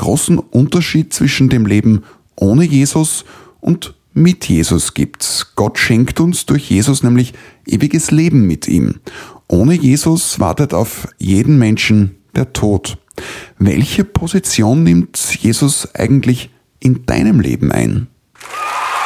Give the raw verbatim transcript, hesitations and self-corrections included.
großen Unterschied zwischen dem Leben ohne Jesus und mit Jesus gibt. Gott schenkt uns durch Jesus nämlich ewiges Leben mit ihm. Ohne Jesus wartet auf jeden Menschen der Tod. Welche Position nimmt Jesus eigentlich in deinem Leben ein?